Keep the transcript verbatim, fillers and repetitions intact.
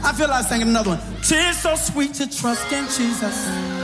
I feel like singing another one. Tis so sweet to trust in Jesus.